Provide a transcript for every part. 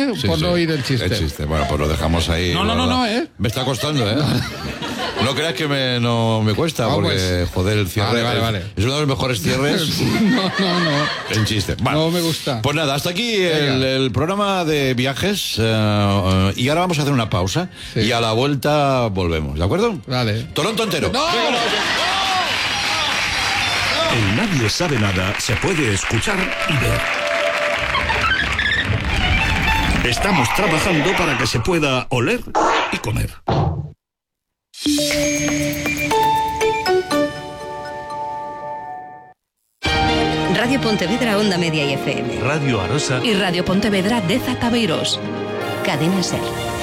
chiste por no oír el chiste? El chiste, bueno, pues lo dejamos ahí. No, Me está costando, No creas que no me cuesta, porque, joder, el cierre Vale. es uno de los mejores cierres. No. El chiste. Vale. No me gusta. Pues nada, hasta aquí el programa de viajes. Y ahora vamos a hacer una pausa. Sí. Y a la vuelta volvemos, ¿de acuerdo? Vale. Toronto entero. ¡No! En Nadie Sabe Nada se puede escuchar y ver. Estamos trabajando para que se pueda oler y comer. Radio Pontevedra, Onda Media y FM. Radio Arosa y Radio Pontevedra de Zataveiros. Cadena SER.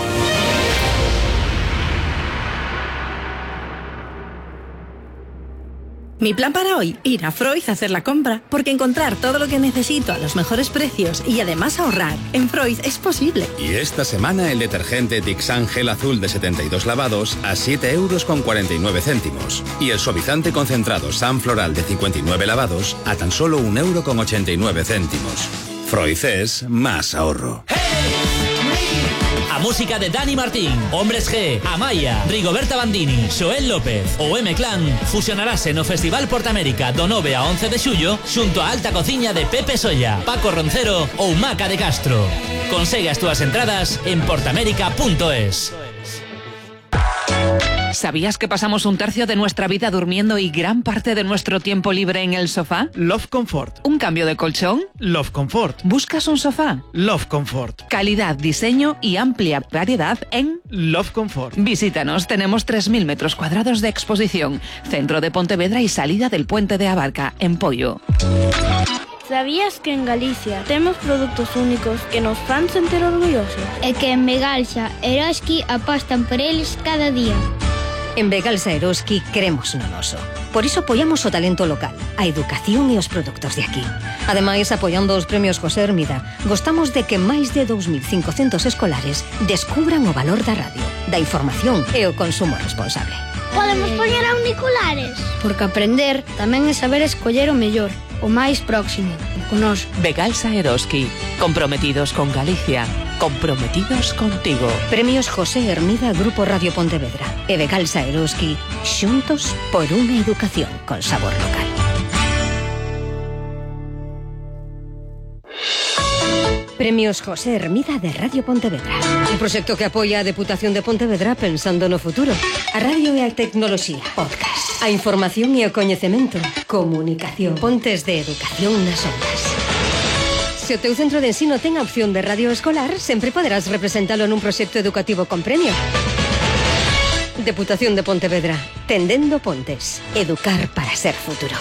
Mi plan para hoy, ir a Freud a hacer la compra, porque encontrar todo lo que necesito a los mejores precios y además ahorrar en Freud es posible. Y esta semana el detergente Tixan Gel Azul de 72 lavados a 7,49 €. Y el suavizante concentrado San Floral de 59 lavados a tan solo 1,89 €. Freud es más ahorro. A música de Dani Martín, Hombres G, Amaya, Rigoberta Bandini, Xoel López ou M-Clan fusionarase no Festival Portamérica do 9 a 11 de xullo xunto a alta cociña de Pepe Solla, Paco Roncero ou Maca de Castro. Consegue as túas entradas en portamérica.es. ¿Sabías que pasamos un tercio de nuestra vida durmiendo y gran parte de nuestro tiempo libre en el sofá? Love Comfort. ¿Un cambio de colchón? Love Comfort. ¿Buscas un sofá? Love Comfort. Calidad, diseño y amplia variedad en Love Comfort. Visítanos, tenemos 3.000 metros cuadrados de exposición, centro de Pontevedra y salida del puente de Abarca, en Pollo. Sabías que en Galicia temos produtos únicos que nos fan sentir orgullosos? E que en Begalsa Eroski apostan por eles cada día. En Begalsa Eroski queremos no noso. Por iso apoiamos o talento local, a educación e os produtos de aquí. Ademais, apoiando os premios José Hermida, gostamos de que máis de 2.500 escolares descubran o valor da radio, da información e o consumo responsable. Podemos poñer auriculares. Porque aprender tamén é saber escoller o mellor, o máis próximo, con nós. Begalsa Eroski, comprometidos con Galicia, comprometidos contigo. Premios José Hermida, Grupo Radio Pontevedra e Begalsa Eroski, xuntos por unha educación con sabor local. Premios José Hermida de Radio Pontevedra. Un proxecto que apoia a Deputación de Pontevedra pensando no futuro. A radio e a tecnoloxía. Podcast. A información e o coñecemento. Comunicación. Pontes de educación nas ondas. Se o teu centro de ensino ten a opción de radio escolar, sempre poderás representalo nun proxecto educativo con premio. Deputación de Pontevedra. Tendendo pontes. Educar para ser futuro.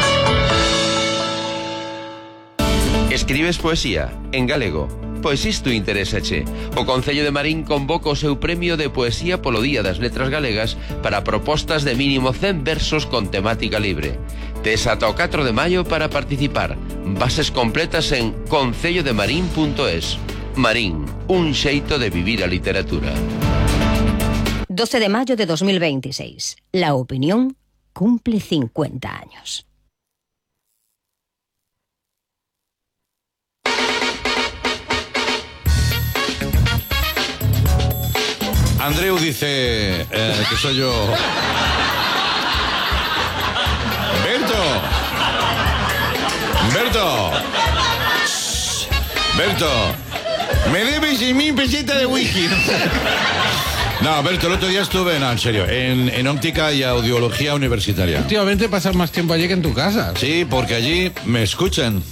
Escribes poesía en galego? Pois isto interésache. O Concello de Marín convoca o seu premio de poesía polo Día das Letras Galegas para propostas de mínimo 100 versos con temática libre. Tes ata o 4 de maio para participar. Bases completas en concellodemarín.es. Marín, un xeito de vivir a literatura. 12 de mayo de 2026. La opinión cumple 50 años. Andreu dice que soy yo. Berto, me debes 6.000 pesetas de whisky. No, Berto, el otro día estuve, en serio, en óptica y audiología universitaria. Últimamente pasas más tiempo allí que en tu casa. Sí, porque allí me escuchan.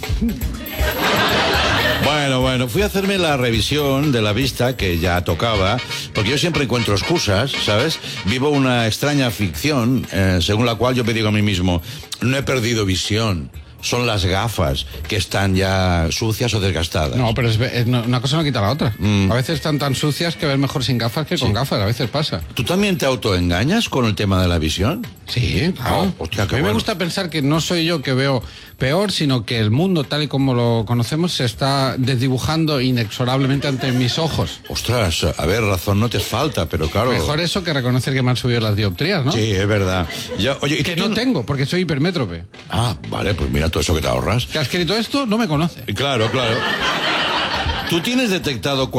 Bueno, fui a hacerme la revisión de la vista que ya tocaba, porque yo siempre encuentro excusas, ¿sabes? Vivo una extraña ficción, según la cual yo me digo a mí mismo, no he perdido visión. Son las gafas que están ya sucias o desgastadas. No, pero una cosa no quita la otra. A veces están tan sucias que ves mejor sin gafas que con gafas, a veces pasa. ¿Tú también te autoengañas con el tema de la visión? Sí, claro. Hostia, a mí me gusta pensar que no soy yo que veo peor, sino que el mundo tal y como lo conocemos se está desdibujando inexorablemente ante mis ojos. Ostras, a ver, razón no te falta, pero claro... Mejor eso que reconocer que me han subido las dioptrías, ¿no? Sí, es verdad. Oye, que no tengo, porque soy hipermétrope. Ah, vale, pues mira todo eso que te ahorras. Que ha escrito esto no me conoce. Claro. ¿Tú tienes detectado